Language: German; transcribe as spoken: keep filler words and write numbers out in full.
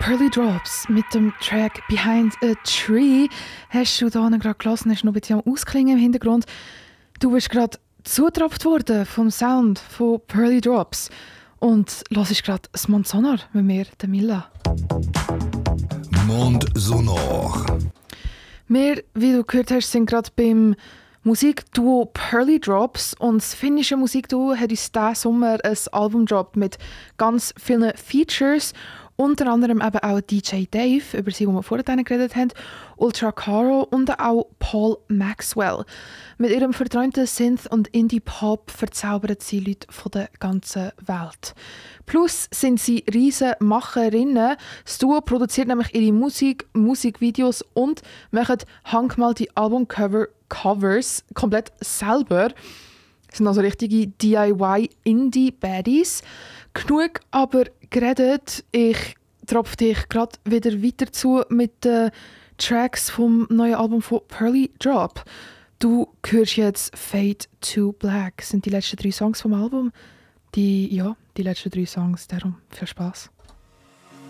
Pearly Drops mit dem Track Behind a Tree hast du da gerade gelassen, hast noch ein bisschen am Ausklingen im Hintergrund. Du bist gerade zugetropft worden vom Sound von Pearly Drops und hörst gerade das Mond Sonor mit mir, der Milla. Mond Sonor. Wir, wie du gehört hast, sind gerade beim Musikduo Pearly Drops und das finnische Musikduo hat uns diesen Sommer ein Album gedroppt mit ganz vielen Features. Unter anderem eben auch D J Dave, über sie, wo wir vorhin geredet haben, Ultra Caro und auch Paul Maxwell. Mit ihrem verträumten Synth- und Indie-Pop verzaubern sie Leute von der ganzen Welt. Plus sind sie riesen Macherinnen. Das Duo produziert nämlich ihre Musik, Musikvideos und macht handgemalte Albumcover Covers komplett selber. Das sind also richtige D I Y-Indie-Baddies. Genug aber geredet. Ich tropfe dich gerade wieder weiter zu mit den Tracks vom neuen Album von Pearly Drop. Du hörst jetzt Fade to Black. Das sind die letzten drei Songs vom Album. Die, ja, die letzten drei Songs. Darum viel Spaß.